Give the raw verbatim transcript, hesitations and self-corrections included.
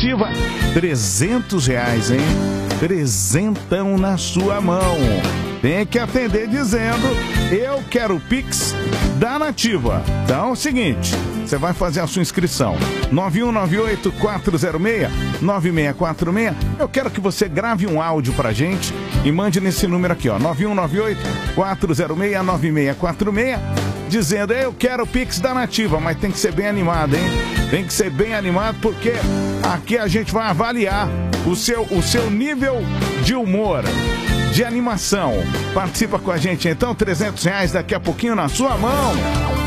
Nativa, trezentos reais, hein? Trezentão na sua mão. Tem que atender dizendo, eu quero o Pix da Nativa. Então é o seguinte, você vai fazer a sua inscrição. nove um nove oito, quatro zero seis, nove seis quatro seis. Eu quero que você grave um áudio pra gente e mande nesse número aqui, ó. nove um nove oito, quatro zero seis, nove seis quatro seis. Dizendo, eu quero o Pix da Nativa, mas tem que ser bem animado, hein? Tem que ser bem animado, porque aqui a gente vai avaliar o seu, o seu nível de humor, de animação. Participa com a gente então, trezentos reais daqui a pouquinho na sua mão.